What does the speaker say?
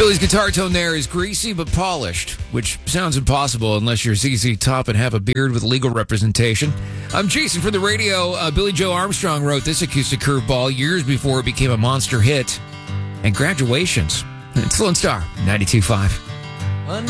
Billy's guitar tone there is greasy but polished, which sounds impossible unless you're ZZ Top and have a beard with legal representation. I'm Jason from the radio. Billy Joe Armstrong wrote this acoustic curveball years before it became a monster hit. And Graduations. It's Lone Star, 92.5.